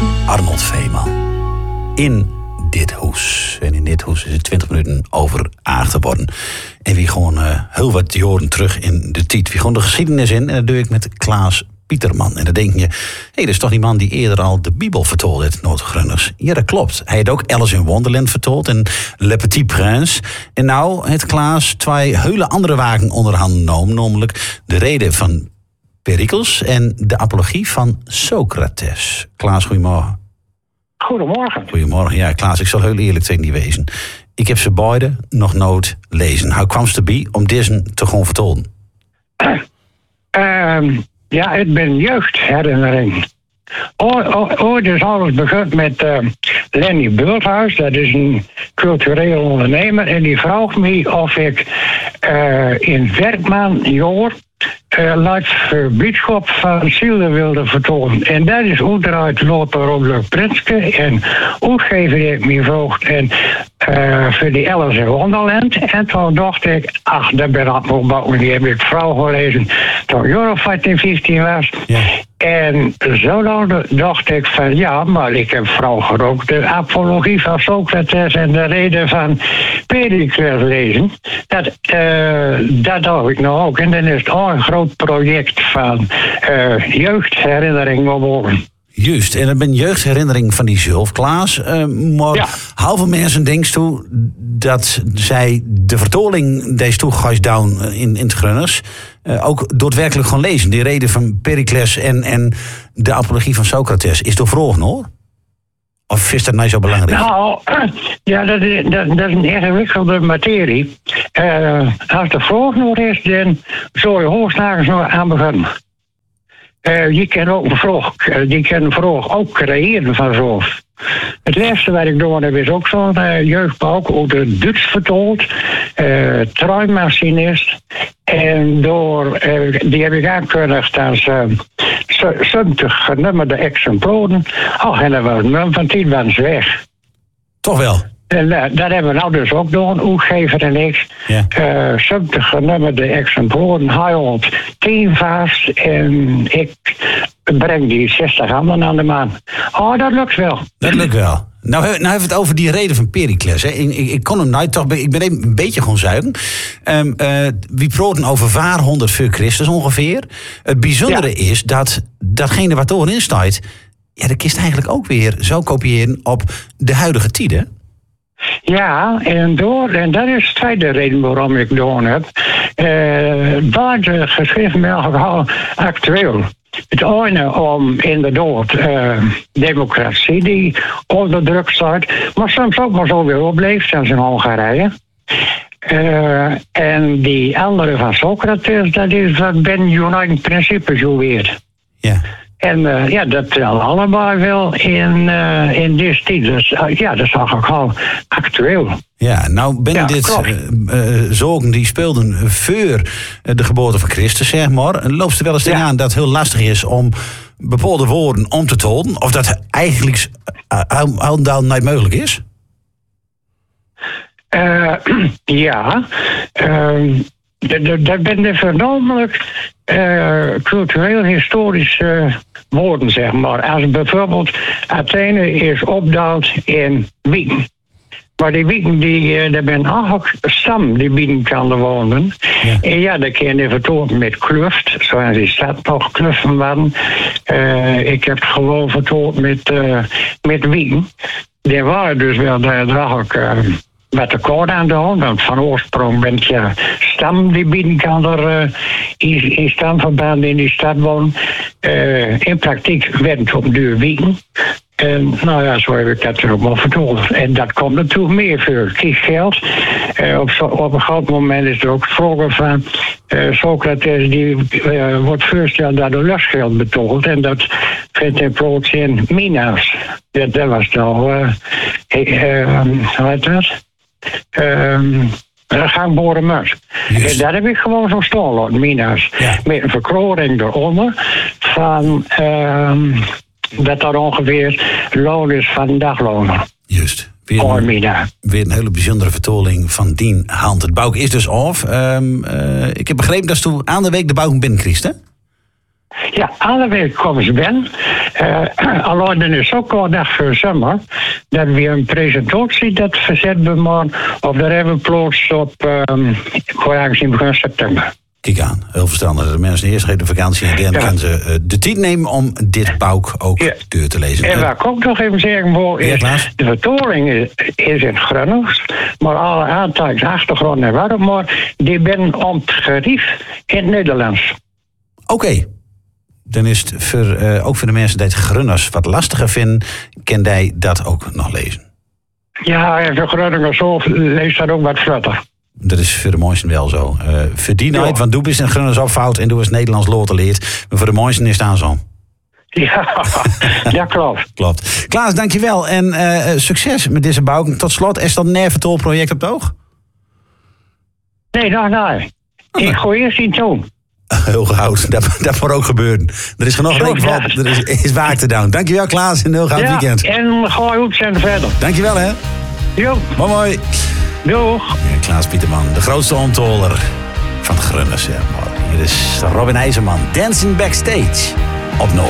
Arnold Veeman. In dit hoes. En in dit hoes is het 20 minuten over 8 geworden. En wie gewoon heel wat jaren terug in de tijd. Wie gewoon de geschiedenis in. En dat doe ik met Klaas Pieterman. En dan denk je, dat is toch die man die eerder al de Bijbel vertolde, het Noord-Grunners. Ja, dat klopt. Hij had ook Alice in Wonderland vertold en Le Petit Prince. En nou het Klaas twee hele andere wagen onder handen genomen. Namelijk de reden van Perikles en de apologie van Socrates. Klaas, goedemorgen. Goedemorgen. Goedemorgen. Ja, Klaas, ik zal heel eerlijk tegen die wezen. Ik heb ze beide nog nooit lezen. Hoe kwam ze erbij om deze te gewoon vertolden? Ja, het ben jeugdherinnering. Ooit is alles begint met Lenny Bulthuis. Dat is een cultureel ondernemer. En die vroeg me of ik in Werkman-jaar het verbiedschap van Zielen wilde vertonen. En dat is uiteraard Lothar Robert Prinske. En uitgever heeft me gevraagd. En voor die Alice in Wonderland. En toen dacht ik, dat ben ik nog bouwen. Die heb ik vrouw gelezen toen ik of 15 was. Ja. En zo dacht ik van ja, maar ik heb vroeger ook de apologie van Socrates en de reden van Perikles lezen. Dat dacht ik nou ook. En dan is het al een groot project van jeugdherinnering geworden. Juist, en dat ben jeugdherinnering van die zelf, Klaas. Maar Ja. Heel mensen denken toe dat zij de vertoling deze toegegaan down in het Grunners ook daadwerkelijk gewoon lezen. Die reden van Perikles en de apologie van Socrates. Is toch vroeg, hoor? Of is dat nou zo belangrijk? Nou, ja, dat is een ingewikkelde materie. Als de vraag nog is, dan zou je hoogstens nog aan beginnen. Je kan ook een vraag, die kan een vraag ook creëren vanzelf. Het laatste wat ik gedaan heb is ook zo'n jeugdbouw, ook de Duits vertold, truimachinist. En die heb ik aangekondigd als 70 genummerde exemplaren. En dat was een van 10 was weg. Toch wel? En dat hebben we nou dus ook gedaan, uitgever en ik. Ja. 70 genummerde exemplaren, hij houdt 10 vast en ik breng die 60 handen aan de man. Dat lukt wel. Dat lukt wel. Nou hebben we het over die reden van Perikles. Hè. Ik kon hem nooit toch. Ik ben even een beetje gewoon zuigen. We praten over 400 voor Christus ongeveer. Het bijzondere is dat datgene wat erin staat, ja, dat kist eigenlijk ook weer zo kopiëren op de huidige tijden. Ja, en dat is de tweede reden waarom ik gedaan heb. Waar de geschriften eigenlijk al actueel. Het ene om inderdaad democratie die onder druk staat, maar soms ook maar zo weer opleeft, zoals in Hongarije. En die andere van Socrates, dat is wat Ben United Principes weer. Ja. En dat telt allemaal wel in deze tijd. Dus, dat zag ik al actueel. Ja, nou ben dit zorgen die speelden voor de geboorte van Christus, zeg maar. Loopt er wel eens tegenaan dat het heel lastig is om bepaalde woorden om te tonen? Of dat eigenlijk helemaal niet mogelijk is? Dat ben de voornamelijk cultureel-historische woorden, zeg maar. Als bijvoorbeeld Athene is opdaald in Wien. Maar die Wieken, daar ben eigenlijk stam die Wieken kan wonen. Ja. En ja, dat kun je vertonen met kluft, zoals die stad nog kluften waren. Ik heb het gewoon vertoond met Wieken. Die waren dus wel daar ook met de koord aan de hand. Want van oorsprong bent je stam die Wieken kan er in stamverband in die stad wonen. In praktijk werd het op duur Wieken. En nou ja, zo heb ik dat er ook wel verteld. En dat komt natuurlijk meer voor kiesgeld. Op een groot moment is er ook sprake van Socrates die wordt voorgesteld dat er losgeld betaalt. En dat vindt hij plaats in Minas. Dat was nou, hoe heet dat? Gangboren muis. En daar heb ik gewoon zo'n stal in Minas. Ja. Met een verkloring eronder van dat daar ongeveer loon is van een dagloner. Juist. Weer een hele bijzondere vertoling van Dien Hand. Het bouw is dus af. Ik heb begrepen dat ze aan de week de bouw binnenkriest, hè? Ja, alle welkomst ben. Alleen dan is ook al dag voor zomer. Dat we een presentatie dat verzet we maar. Of daar hebben we plaats op voor ergens in begin september. Kijk aan, heel verstandig. De mensen eerst de vakantie en dan gaan ze de tijd nemen om dit boek ook deur te lezen. En waar ik ook nog even zeggen wil, is de vertoring is in Gronings, maar alle aantakens, achtergrond en waarom, maar die ben ontgerief in het Nederlands. Oké. Dan is het ook voor de mensen die het Grunners wat lastiger vinden, kan jij dat ook nog lezen? Ja, en voor Groningers zo leest dat ook wat vlotter. Dat is voor de mensen wel zo. Voor die nooit, want doe is een Grunners opfout en doe is Nederlands loten leert. Maar voor de mensen is het aan zo. Ja, dat klopt. Klopt. Klaas, dankjewel. En succes met deze bouw. Tot slot, is dat een Nerventol-project op het oog? Nee, nog niet. Ik ga eerst iets doen. Heel goud. Dat moet ook gebeuren. Er is genoeg rekenval. Er is waar te doen. Dankjewel, Klaas. En een heel goud weekend. En ga goed zijn verder. Dankjewel, hè. Jo. Mooi. Doeg. Ja, Klaas Pieterman, de grootste onttoller van de Grunners. Ja, hier is Robin IJzerman. Dancing Backstage op Noord.